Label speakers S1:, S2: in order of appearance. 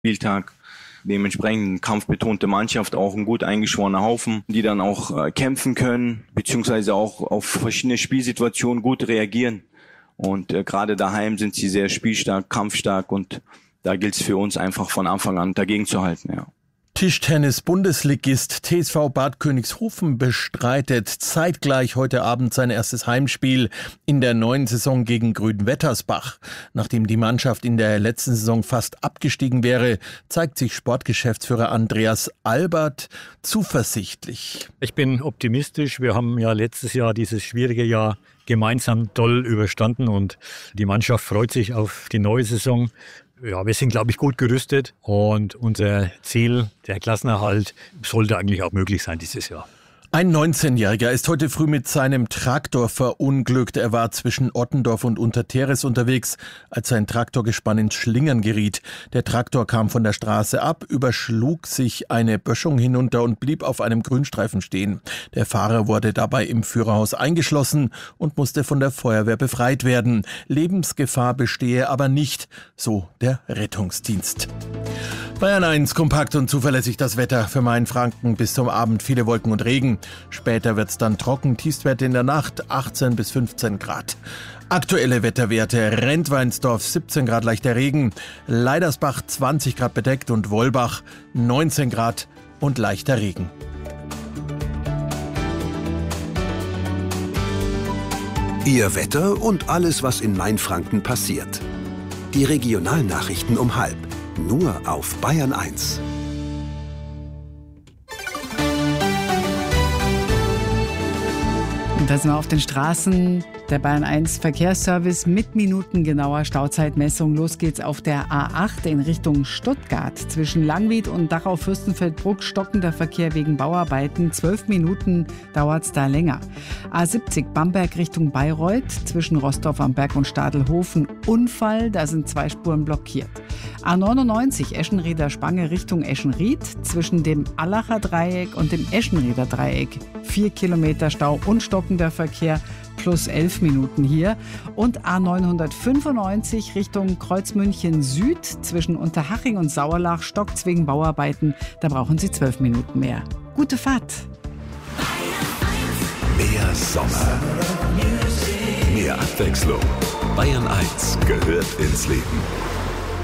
S1: Spieltag. Dementsprechend eine kampfbetonte Mannschaft, auch ein gut eingeschworener Haufen, die dann auch kämpfen können, beziehungsweise auch auf verschiedene Spielsituationen gut reagieren. Und gerade daheim sind sie sehr spielstark, kampfstark und da gilt es für uns einfach von Anfang an dagegen zu halten, ja.
S2: Tischtennis-Bundesligist TSV Bad Königshofen bestreitet zeitgleich heute Abend sein erstes Heimspiel in der neuen Saison gegen Grünwettersbach. Nachdem die Mannschaft in der letzten Saison fast abgestiegen wäre, zeigt sich Sportgeschäftsführer Andreas Albert zuversichtlich.
S3: Ich bin optimistisch. Wir haben ja letztes Jahr dieses schwierige Jahr gemeinsam toll überstanden und die Mannschaft freut sich auf die neue Saison. Ja, wir sind, glaube ich, gut gerüstet und unser Ziel, der Klassenerhalt, sollte eigentlich auch möglich sein dieses Jahr.
S2: Ein 19-Jähriger ist heute früh mit seinem Traktor verunglückt. Er war zwischen Ottendorf und Unterteres unterwegs, als sein Traktorgespann ins Schlingern geriet. Der Traktor kam von der Straße ab, überschlug sich eine Böschung hinunter und blieb auf einem Grünstreifen stehen. Der Fahrer wurde dabei im Führerhaus eingeschlossen und musste von der Feuerwehr befreit werden. Lebensgefahr bestehe aber nicht, so der Rettungsdienst. Bayern 1, kompakt und zuverlässig das Wetter für Mainfranken. Bis zum Abend viele Wolken und Regen. Später wird's dann trocken, Tiefstwerte in der Nacht 18 bis 15 Grad. Aktuelle Wetterwerte: Rentweinsdorf 17 Grad leichter Regen, Leidersbach 20 Grad bedeckt und Wollbach 19 Grad und leichter Regen.
S4: Ihr Wetter und alles, was in Mainfranken passiert. Die Regionalnachrichten um 12:30. Nur auf Bayern 1.
S5: Und da sind wir auf den Straßen. Der Bayern 1 Verkehrsservice mit minutengenauer Stauzeitmessung. Los geht's auf der A8 in Richtung Stuttgart. Zwischen Langwied und Dachau-Fürstenfeldbruck stockender Verkehr wegen Bauarbeiten. 12 Minuten dauert's da länger. A70 Bamberg Richtung Bayreuth. Zwischen Rostorf am Berg und Stadelhofen Unfall. Da sind 2 Spuren blockiert. A99 Eschenrieder Spange Richtung Eschenried. Zwischen dem Allacher Dreieck und dem Eschenrieder Dreieck 4 Kilometer Stau und stockender Verkehr. Plus 11 Minuten hier. Und A995 Richtung Kreuzmünchen Süd zwischen Unterhaching und Sauerlach stockt's wegen Bauarbeiten. Da brauchen Sie 12 Minuten mehr. Gute Fahrt!
S4: Mehr Sommer. Mehr Abwechslung. Bayern 1 gehört ins Leben.